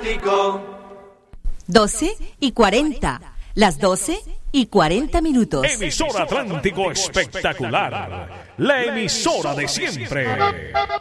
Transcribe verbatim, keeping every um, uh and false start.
Atlántico. doce y cuarenta. Las doce y cuarenta minutos. Emisora Atlántico Espectacular. La emisora de siempre.